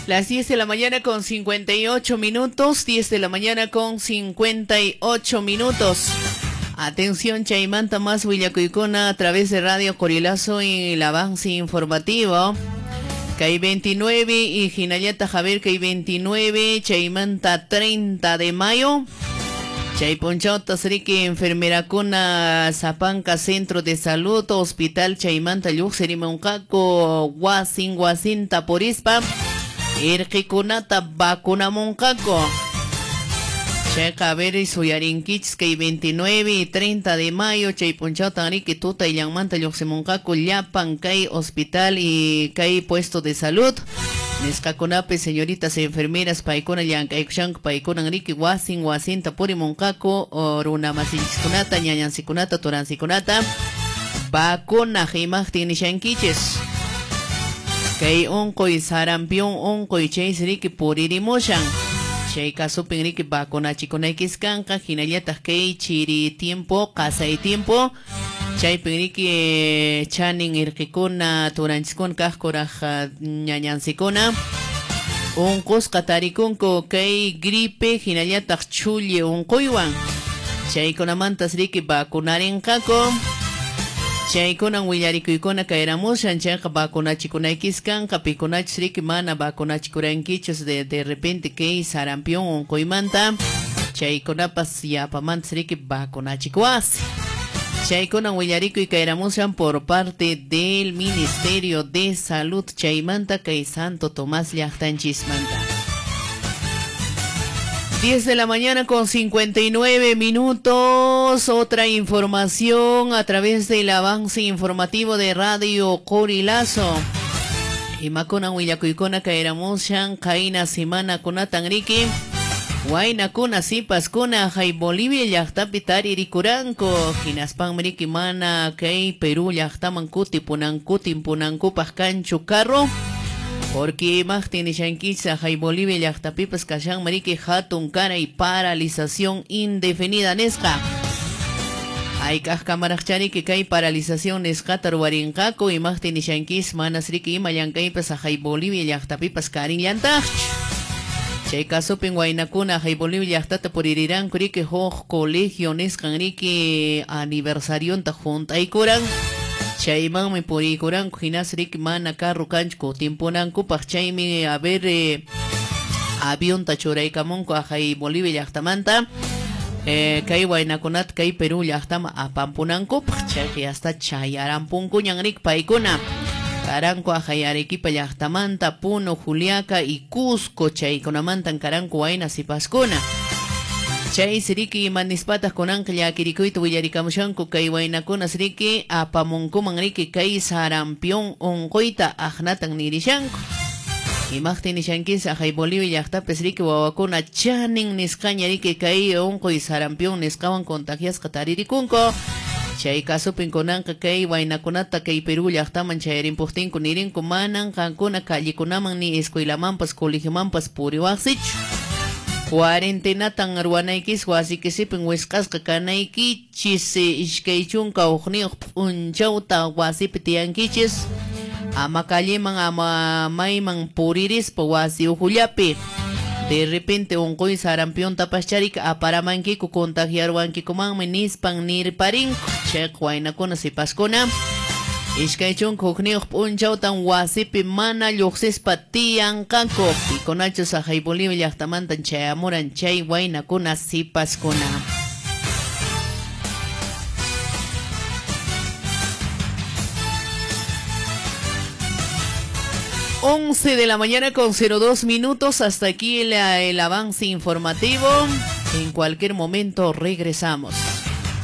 Las 10 de la mañana con 58 minutos, 10 de la mañana con 58 minutos. Atención, Chaimanta más Villacuicona a través de Radio Corilazo y el avance informativo. Que hay 29 y Jinayata Javier que hay 29, Chaimanta 30 de mayo. Chayponchauta Sriki, enfermera Kuna Zapanca, Centro de Salud, Hospital Chaimanta Yuxerimoncaco, Guasin Taporispa, Irquikunata Vacunamoncaco. Checa a ver y Suyarinquich, que hay 29 y 30 de mayo, Chayponchauta Riki Tuta y Llamanta Yuxerimoncaco, Llapan, Kay Hospital y Kay Puesto de Salud. Nescaconape, señoritas enfermeras, paicona yancaixank, paicona riki, wasin, tapuri moncaco, oruna masikunata, ñañansikunata, turansikunata, vacuna, jimachtin nishanquiches. Kay onko y sarampión, onko y cheis riki, puririmoshan. Chay kasupin riki, vacuna chiconaikiscanca, jinayatas kay chiri tiempo, casa y tiempo. Chay piriki chanin irkikuna turanchikun kajkoraja ñañansikuna unkos katarikunko kay gripe hinallataq chulli unquywan chaykunamantas riki vacunarinqaku chaykunan willarikuykuna kayramushan chayqa vacunachikunaykiskanqa pikunachis riki mana vacunachikurankichus de repente kay sarampión unquymanta chaykunapas yapamantas riki vacunachikuwasi. Chaykuna Willarico y Cairamusan por parte del Ministerio de Salud Chaymanta Kay Santo Tomás Llactanchismanta. 10 de la mañana con 59 minutos. Otra información a través del avance informativo de Radio Corilazo. Imakuna Willacuicona Cairamusan Kaina Semana Kunatanriki. Huayna kuna sipas kuna hay Bolivia llaqtapi irikuranko hinaspan mriki mana kay Perú llaqtaman punankupas kanchu carro porque imagtin nishankisa hay Bolivia llaqtapipas kashan mriki hatun cara y paralización indefinida nesqa hay kajkamaraqchari que kay paralización nesqa tarwarinqaku imagtin nishankis manas riki ima llankaypas hay Bolivia llaqtapipas karin llantaq. Chay caso penguainacuna hay Bolivia llaqtata purirán kuriki hoj colegio nesqan riki aniversario ta junta y kuran chayman me purikuran hinas riki mana carro kanchku timponanku pachaymi a ver avión ta churaykamunku hay Bolivia llaqtamanta kay wainakunat kay Perú llaqtama apampunanku chay hasta chayarampunku ñanrik paykuna Caranco ajay Arequipa llaqtamanta Puno Juliaca y Cusco chaykunamantan Caranco Huayna Sipaskuna chay siriki manispatas kunanqa llakirikuyta willarikamushanku kay waynakunas riki apamunkuman riki kay sarampión unquyta aqnatan nirishanku imaqtin nishankisa ajay Bolivia llaqtapis riki wawakuna chanin nisqaña riki kay unquy sarampión nisqawan contagiasqa taririkunku chay kasupin kunanqa kay waynakunata kay Perú llaqtaman chayarimpujtinku nirinku manan qankuna kallikunaman ni escuelamanpas colegiomanpas puriwaqsichu cuarentenatan ruwanaykis wasikisipin wisqasqa kanaykichis ishkay chunka uqniyuq p'unchawta wasipi tiyankichis ama kalleman ama mayman puririspa wasi ujullapi de repente unquy sarampión tapascharik aparamankiku contagiarwankikumanmi nispan nirparinku chay waynakuna sipaskuna ishkay chunka uqniyuq p'unchawtan wasipi mana lluqsispa tiyanqaku pikunachus ajay Bolivia llaqtamantan chayamuran chay waynakuna sipaskuna. Once de la mañana con 02 minutos. Hasta aquí el avance informativo. En cualquier momento regresamos.